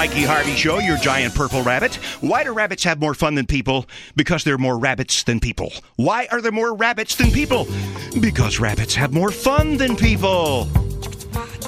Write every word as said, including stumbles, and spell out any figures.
Mikey Harvey Show, your giant purple rabbit. Why do rabbits have more fun than people? Because there are more rabbits than people. Why are there more rabbits than people? Because rabbits have more fun than people.